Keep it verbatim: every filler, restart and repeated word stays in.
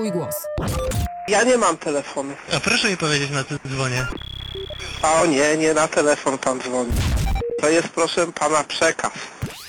swój głos. Ja nie mam telefonu. A proszę mi powiedzieć, na co dzwonię. A o nie, nie na telefon pan dzwoni. To jest proszę pana przekaz.